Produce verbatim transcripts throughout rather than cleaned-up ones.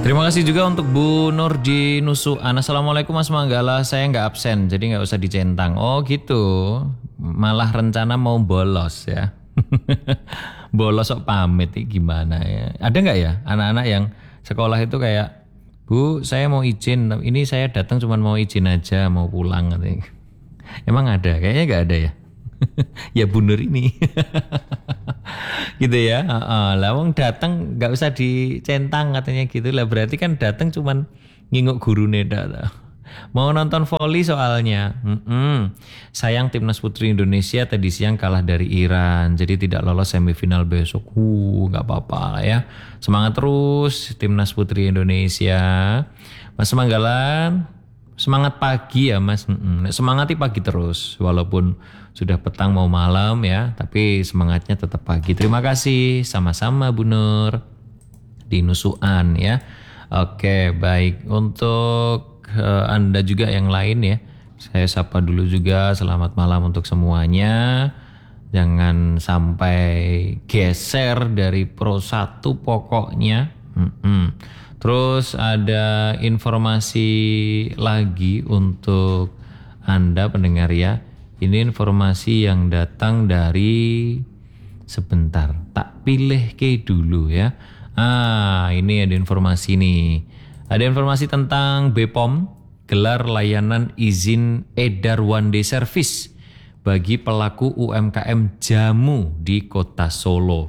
Terima kasih juga untuk Bu Nur di Nusuan. Assalamualaikum Mas Manggala, saya nggak absen, jadi nggak usah dicentang. Oh gitu, malah rencana mau bolos ya. Bolos sok pamit ini gimana ya? Ada nggak ya anak-anak yang sekolah itu kayak, Bu saya mau izin, ini saya datang cuma mau izin aja, mau pulang katanya. Emang ada? Kayaknya nggak ada ya. Ya Bu Nur ini. Gitu ya. Heeh, lah wong datang nggak usah dicentang katanya gitu lah. Berarti kan datang cuman nginguk gurune dak. Mau nonton voli soalnya. Mm-mm. Sayang timnas putri Indonesia tadi siang kalah dari Iran, jadi tidak lolos semifinal besok. Uh, nggak apa-apa lah ya. Semangat terus timnas putri Indonesia. Mas Manggalan, semangat pagi ya Mas. Mm-mm. Semangati pagi terus, walaupun sudah petang mau malam ya, tapi semangatnya tetap pagi. Terima kasih, sama-sama Bu Nur di Nusuan ya. Oke, baik. Untuk uh, Anda juga yang lain ya, saya sapa dulu juga. Selamat malam untuk semuanya. Jangan sampai geser dari Pro satu pokoknya. Mm-mm. Terus ada informasi lagi untuk Anda pendengar ya. Ini informasi yang datang dari, sebentar, tak pilih ke dulu ya. Ah, ini ada informasi nih. Ada informasi tentang B P O M gelar layanan izin edar one day service bagi pelaku U M K M jamu di Kota Solo.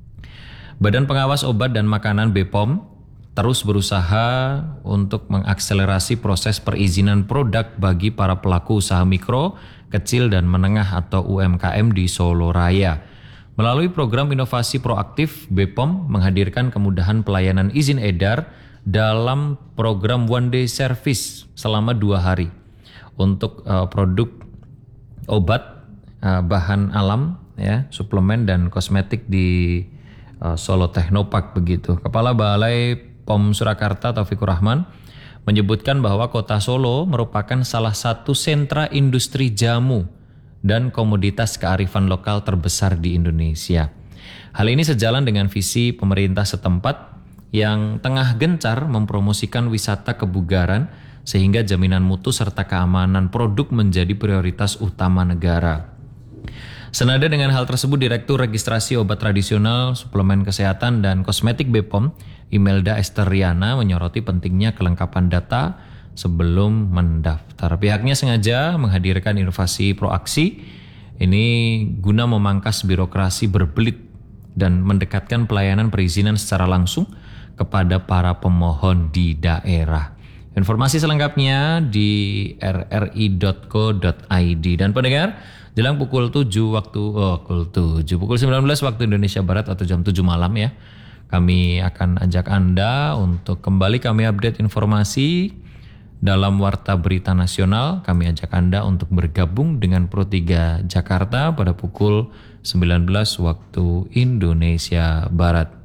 Badan Pengawas Obat dan Makanan B P O M terus berusaha untuk mengakselerasi proses perizinan produk bagi para pelaku usaha mikro, kecil dan menengah atau U M K M di Solo Raya. Melalui program inovasi proaktif, B P O M menghadirkan kemudahan pelayanan izin edar dalam program one day service selama dua hari untuk uh, produk obat, uh, bahan alam, ya, suplemen dan kosmetik di uh, Solo Technopark begitu. Kepala Balai P O M Surakarta Taufikur Rahman menyebutkan bahwa Kota Solo merupakan salah satu sentra industri jamu dan komoditas kearifan lokal terbesar di Indonesia. Hal ini sejalan dengan visi pemerintah setempat yang tengah gencar mempromosikan wisata kebugaran sehingga jaminan mutu serta keamanan produk menjadi prioritas utama negara. Senada dengan hal tersebut, Direktur Registrasi Obat Tradisional, Suplemen Kesehatan dan Kosmetik B P O M, Imelda Esteriana, menyoroti pentingnya kelengkapan data sebelum mendaftar. Pihaknya sengaja menghadirkan inovasi proaksi ini guna memangkas birokrasi berbelit dan mendekatkan pelayanan perizinan secara langsung kepada para pemohon di daerah. Informasi selengkapnya di r r i dot co dot i d. Dan pendengar, jelang pukul tujuh waktu oh, pukul tujuh, pukul sembilan belas waktu Indonesia Barat atau jam tujuh malam ya, kami akan ajak Anda untuk kembali kami update informasi dalam Warta Berita Nasional. Kami ajak Anda untuk bergabung dengan Pro tiga Jakarta pada pukul sembilan belas waktu Indonesia Barat.